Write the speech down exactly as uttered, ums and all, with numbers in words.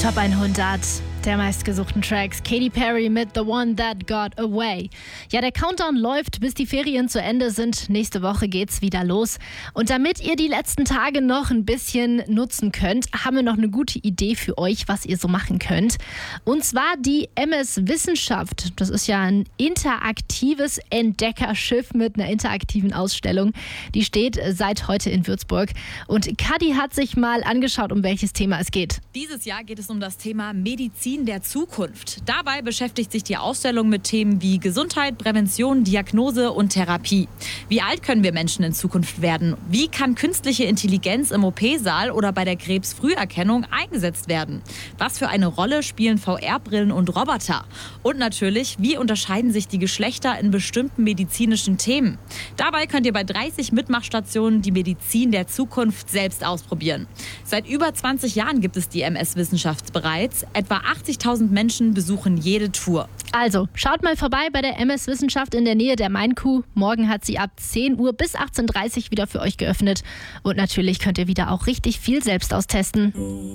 Top hundert der meistgesuchten Tracks. Katy Perry mit The One That Got Away. Ja, der Countdown läuft, bis die Ferien zu Ende sind. Nächste Woche geht's wieder los. Und damit ihr die letzten Tage noch ein bisschen nutzen könnt, haben wir noch eine gute Idee für euch, was ihr so machen könnt. Und zwar die M S Wissenschaft. Das ist ja ein interaktives Entdeckerschiff mit einer interaktiven Ausstellung. Die steht seit heute in Würzburg. Und Kadi hat sich mal angeschaut, um welches Thema es geht. Dieses Jahr geht es um das Thema Medizin der Zukunft. Dabei beschäftigt sich die Ausstellung mit Themen wie Gesundheit, Prävention, Diagnose und Therapie. Wie alt können wir Menschen in Zukunft werden? Wie kann künstliche Intelligenz im O P-Saal oder bei der Krebsfrüherkennung eingesetzt werden? Was für eine Rolle spielen V R-Brillen und Roboter? Und natürlich, wie unterscheiden sich die Geschlechter in bestimmten medizinischen Themen? Dabei könnt ihr bei dreißig Mitmachstationen die Medizin der Zukunft selbst ausprobieren. Seit über zwanzig Jahren gibt es die M S Wissenschaft bereits. Etwa achtzigtausend Menschen besuchen jede Tour. Also, schaut mal vorbei bei der M S Wissenschaft in der Nähe der Main-Kuh. Morgen hat sie ab zehn Uhr bis achtzehn Uhr dreißig wieder für euch geöffnet. Und natürlich könnt ihr wieder auch richtig viel selbst austesten.